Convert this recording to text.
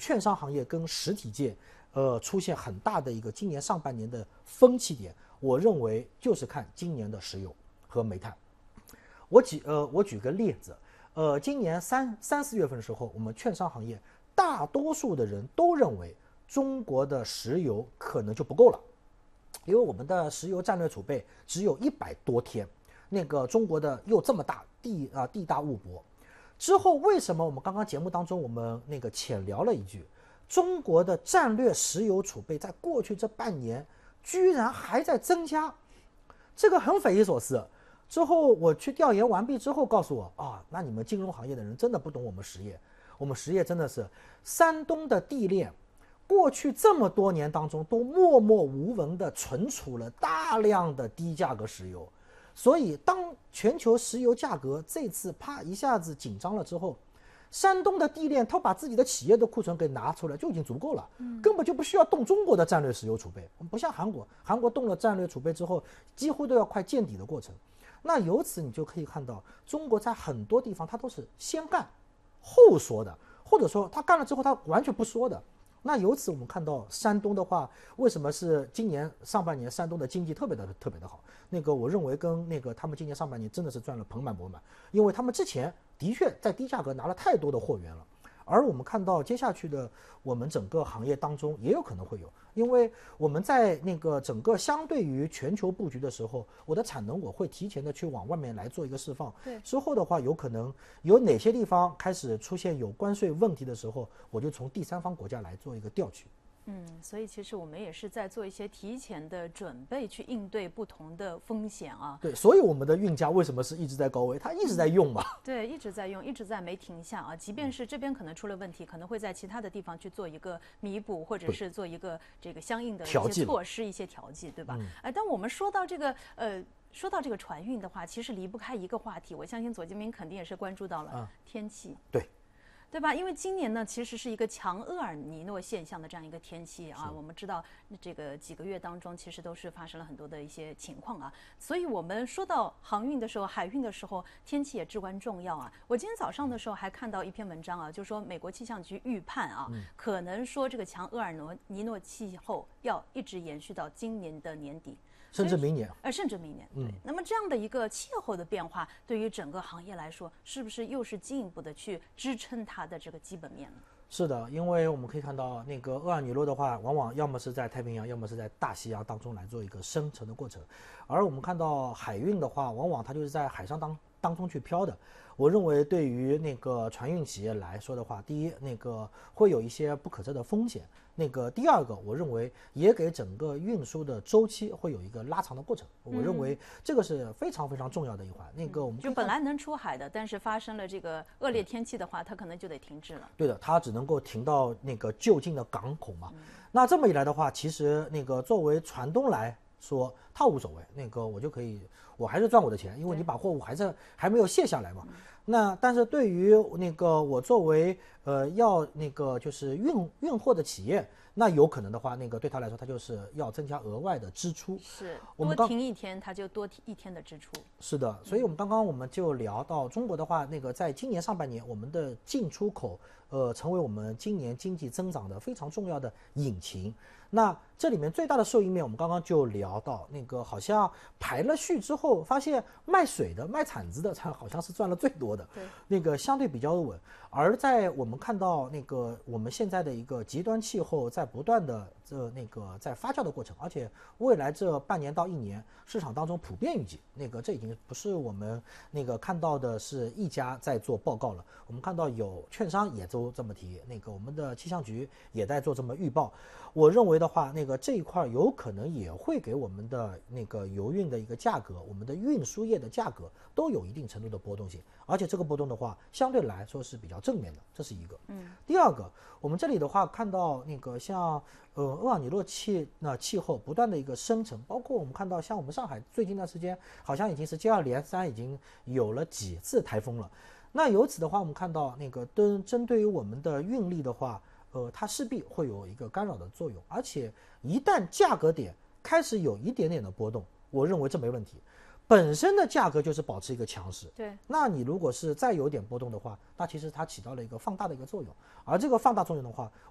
券商行业跟实体界出现很大的一个今年上半年的分歧点，我认为就是看今年的石油和煤炭。我举个例子，今年三四月份的时候，我们券商行业大多数的人都认为中国的石油可能就不够了，因为我们的石油战略储备只有100多天，那个中国的又这么大，地大物博。之后为什么我们刚刚节目当中我们那个浅聊了一句，中国的战略石油储备在过去这半年居然还在增加，这个很匪夷所思。之后我去调研完毕之后告诉我那你们金融行业的人真的不懂我们实业，我们实业真的是山东的地炼过去这么多年当中都默默无闻地存储了大量的低价格石油，所以当全球石油价格这次啪一下子紧张了之后，山东的地炼他把自己的企业的库存给拿出来就已经足够了，根本就不需要动中国的战略石油储备。不像韩国动了战略储备之后几乎都要快见底的过程。那由此你就可以看到中国在很多地方它都是先干后说的，或者说他干了之后他完全不说的。那由此我们看到山东的话，为什么是今年上半年山东的经济特别的好？那个我认为跟那个他们今年上半年真的是赚了盆满钵满，因为他们之前的确在低价格拿了太多的货源了。而我们看到接下去的我们整个行业当中也有可能会有，因为我们在那个整个相对于全球布局的时候，我的产能我会提前的去往外面来做一个释放， 对， 之后的话有可能有哪些地方开始出现有关税问题的时候，我就从第三方国家来做一个调取。 所以其实我们也是在做一些提前的准备，去应对不同的风险啊。 对，所以我们的运价为什么是一直在高位？它一直在用嘛。 对，一直在用，一直在没停下啊。即便是这边可能出了问题，可能会在其他的地方去做一个弥补，或者是做一个这个相应的一些措施、一些调剂，对吧？但我们说到这个说到这个船运的话，其实离不开一个话题，我相信左金明肯定也是关注到了天气。对吧？因为今年呢，其实是一个强厄尔尼诺现象的这样一个天气啊。我们知道，这个几个月当中，其实都是发生了很多的一些情况啊。所以我们说到航运的时候、海运的时候，天气也至关重要啊。我今天早上的时候还看到一篇文章啊，就说美国气象局预判啊，可能说这个强厄尔尼诺气候要一直延续到今年的年底。 甚至明年， 甚至明年，对。那么这样的一个气候的变化，对于整个行业来说，是不是又是进一步的去支撑它的这个基本面呢？ 是的，因为我们可以看到，那个厄尔尼诺的话，往往要么是在太平洋，要么是在大西洋当中来做一个生成的过程。而我们看到海运的话，往往它就是在海上当中去飘的。我认为对于那个船运企业来说的话，第一，那个会有一些不可测的风险。那个第二个，我认为也给整个运输的周期会有一个拉长的过程。我认为这个是非常非常重要的一环。那个我们就本来能出海的，但是发生了这个恶劣天气的话，它可能就得停滞了。 对的，它只能够停到那个就近的港口嘛。那这么一来的话，其实那个作为船东来说，他无所谓，那个我就可以，我还是赚我的钱，因为你把货物还没有卸下来嘛。那但是对于那个我作为要那个就是运货的企业，那有可能的话，那个对他来说，他就是要增加额外的支出。 是，多停一天，他就多一天的支出。 是的，所以我们就聊到中国的话，那个在今年上半年，我们的进出口成为我们今年经济增长的非常重要的引擎。那这里面最大的受益面，我们刚刚就聊到，那个好像排了序之后，发现卖水的、卖铲子的，它好像是赚了最多的，那个相对比较稳。而在我们看到那个我们现在的一个极端气候在不断的在发酵的过程，而且未来这半年到1年，市场当中普遍预计，那个这已经不是我们那个看到的是一家在做报告了，我们看到有券商也都这么提，那个我们的气象局也在做这么预报。我认为的话，那个这一块有可能也会给我们的那个油运的一个价格，我们的运输业的价格都有一定程度的波动性，而且这个波动的话，相对来说是比较正面的，这是一个。第二个，我们这里的话看到那个像厄尔尼诺气候不断的一个生成，包括我们看到像我们上海最近一段时间好像已经是接二连三已经有了几次台风了。那由此的话，我们看到那个针对于我们的运力的话，它势必会有一个干扰的作用，而且一旦价格点开始有一点点的波动，我认为这没问题。本身的价格就是保持一个强势， 对。 那你如果是再有点波动的话，那其实它起到了一个放大的一个作用，而这个放大作用的话，